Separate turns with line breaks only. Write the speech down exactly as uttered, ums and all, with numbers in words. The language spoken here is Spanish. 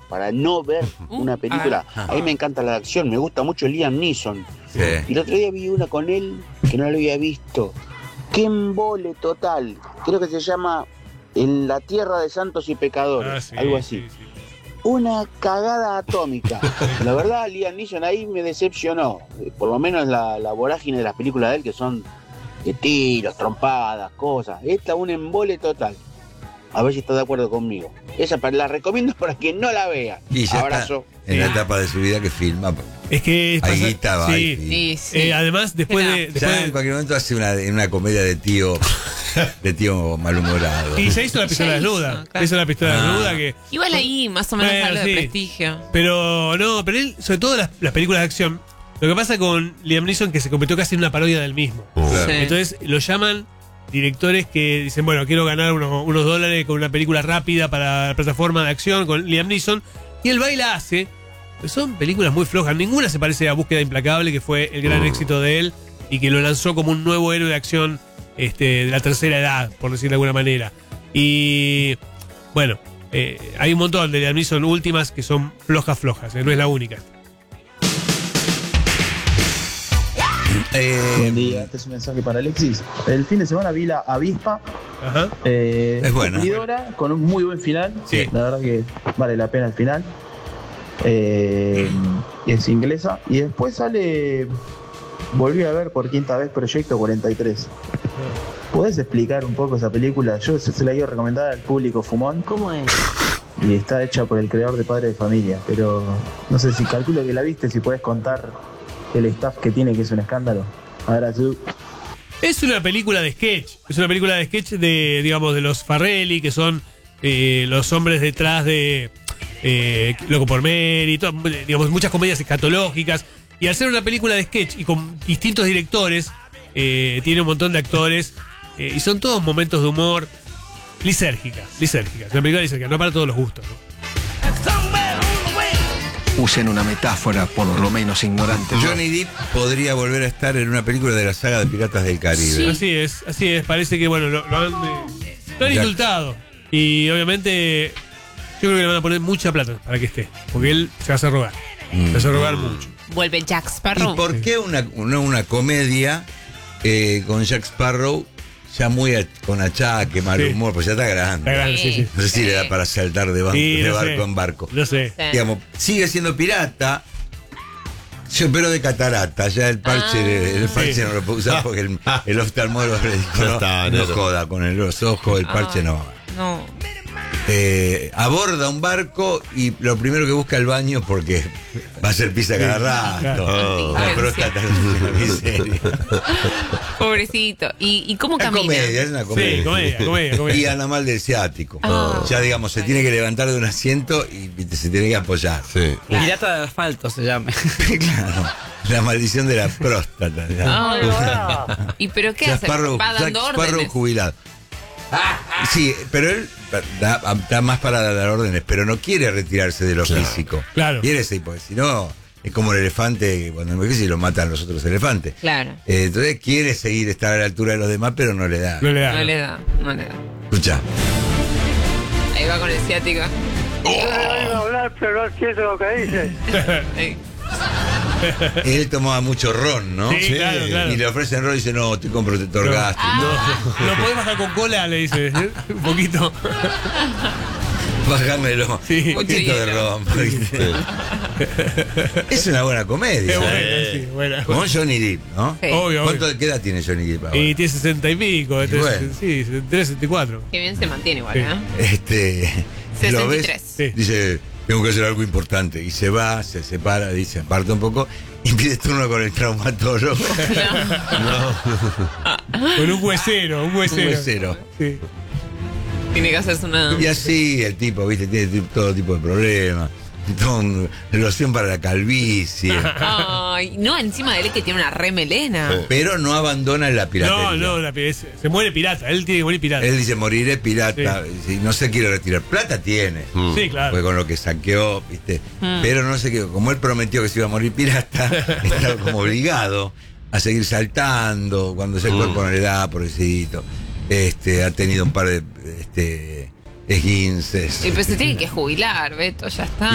para no ver
Uh,
una película.
ah.
A mí me encanta la acción, me gusta mucho Liam Neeson.
Sí.
Y el otro día vi una con él que no la había visto. ¡Qué embole total! Creo que se llama En la tierra de santos y pecadores,
Ah, sí,
algo así.
sí, sí.
Una cagada atómica. La verdad, Liam Neeson ahí me decepcionó. Por lo menos la, la vorágine de las películas de él, que son de tiros, trompadas, cosas. Esta un embole total. A ver si está de acuerdo conmigo. Esa pa- la recomiendo para que no la vea.
Y ya
Abrazo.
está en la etapa de su vida que filma.
Es que
Ahí
pasa-
guita, va,
sí.
ahí,
Sí, sí.
Eh, además, después
Era.
de.
Ya
Después
en
de-
cualquier momento hace una, una comedia de tío de tío malhumorado.
y ya hizo la pistola
Ya hizo,
desnuda.
claro.
Hizo la pistola
Ah.
desnuda que.
Igual ahí más o menos
Bueno,
algo
sí.
de prestigio.
Pero no, pero él, sobre todo las, las películas de acción, lo que pasa con Liam Neeson que se convirtió casi en una parodia del mismo.
Claro.
Sí.
Entonces lo llaman directores que dicen, bueno, quiero ganar unos, unos dólares con una película rápida para la plataforma de acción con Liam Neeson. Y el baila hace. Son películas muy flojas. Ninguna se parece a Búsqueda Implacable, que fue el gran éxito de él y que lo lanzó como un nuevo héroe de acción este, de la tercera edad, por decir de alguna manera. Y bueno, eh, hay un montón de Liam Neeson últimas que son flojas, flojas. eh, no es la única.
Eh,
Buen día, este es un mensaje para Alexis. El fin de semana vi la Avispa,
Ajá.
eh,
Es buena.
cumplidora, con un muy buen final.
Sí.
La verdad que vale la pena el final. Eh, y es inglesa. Y después sale, volví a ver por quinta vez Proyecto cuarenta y tres. ¿Podés explicar un poco esa película? Yo se, se la quiero recomendar al público fumón.
¿Cómo es?
Y está hecha por el creador de Padre de Familia. Pero no sé si calculo que la viste, si podés contar el staff que tiene, que es un escándalo. Ahora tú.
Es una película de sketch. Es una película de sketch de, digamos, de los Farrelly, que son eh, los hombres detrás de eh, Loco por Mérito, digamos, muchas comedias escatológicas. Y al ser una película de sketch y con distintos directores, eh, tiene un montón de actores, eh, y son todos momentos de humor lisérgicas, lisérgicas. Una película lisérgica, no para todos los gustos, ¿no?
Usen una metáfora por lo menos ignorante.
Johnny Depp podría volver a estar en una película de la saga de Piratas del Caribe.
Así es, así es. Parece que, bueno, lo, lo han, eh, lo han
Ya.
indultado. Y obviamente, yo creo que le van a poner mucha plata para que esté. Porque él se va a hacer rogar. Se va a hacer rogar mucho.
Vuelve Jack
¿Y
Sparrow.
por qué una, no una comedia eh, con Jack Sparrow ya muy a- con achaque, mal
Sí.
humor? Pues ya está grande.
Está grande, sí, sí.
No sé si le da para saltar de, ban-
Sí,
de
no
barco
sé.
en barco.
No sé.
Sí.
Digamos, sigue siendo pirata, yo, pero de catarata. Ya el parche,
Ah.
el parche
Sí.
no lo puedo usar porque el, el oftalmólogo le dijo,
Ya
no,
está,
no
negro.
joda con el- los ojos, el parche
Ay,
no.
No.
Eh, aborda un barco y lo primero que busca el baño porque va a ser pizza cada rato.
claro.
La
Ay,
próstata es una miseria.
Pobrecito. ¿Y, y cómo
Es
camina?
comedia, es una comedia.
Sí, comedia, comedia, comedia.
Y anda mal del ciático.
Ah.
Ya digamos, se tiene que levantar de un asiento y viste, se tiene que apoyar.
Sí.
Pirata de asfalto se llama.
Claro. La maldición de la próstata.
Ah, ¿y pero qué
Jack
hace?
Sparrow,
Va
Jack
dando
Sparrow
órdenes.
jubilado. Sí, pero él da, da más para dar órdenes, pero no quiere retirarse de lo
Claro.
físico.
Claro.
Quiere seguir, porque si no, es como el elefante que cuando envejece y lo matan los otros elefantes.
Claro.
Eh, entonces quiere seguir, estar a la altura de los demás, pero no le da.
No le da.
No le da, no le da.
Escucha.
Ahí va con el ciático.
hablar, pero no entiendo lo que dice.
Ahí.
Él tomaba mucho ron, ¿no?
Sí, claro, claro.
Y le ofrecen ron y dice, no, estoy con protector
No.
gástrico.
No, ¿lo podés bajar con cola? Le dice. ¿eh? Un poquito.
Bájamelo.
Sí.
Un poquito de ron. ¿viste? Es una buena comedia.
Es buena,
¿eh?
sí, buena.
Con Johnny Depp, ¿no?
Sí.
Obvio,
¿Cuánto
obvio.
qué edad tiene Johnny Depp ahora?
Y tiene sesenta y pico.
Y bueno.
Sí, sesenta y tres, sesenta y cuatro.
Qué bien se mantiene igual,
Sí.
¿eh?
Este, ¿lo ves?
sesenta y tres.
Sí.
Dice, tengo que hacer algo importante. Y se va, se separa, dice, aparta un poco y pide turno con el traumatólogo.
Con un huesero, un huesero.
Un huesero.
Sí.
Tiene que hacerse una.
Y así el tipo, viste, tiene ti- todo tipo de problemas. Todo un- loción para la calvicie.
Ay, no, encima de él que tiene una re melena.
Pero no abandona la piratería.
No, no, la, es- se muere pirata. Él tiene que morir pirata.
Él dice, moriré pirata. Y no se quiere retirar. Plata tiene.
Sí, claro.
Fue con lo que saqueó, ¿viste?
Mm.
Pero no sé qué, como él prometió que se iba a morir pirata, está como obligado a seguir saltando cuando ya el cuerpo no le da, pobrecito. Este, ha tenido un par de este, esguinces.
Y pues se tiene que jubilar, Beto, ya está.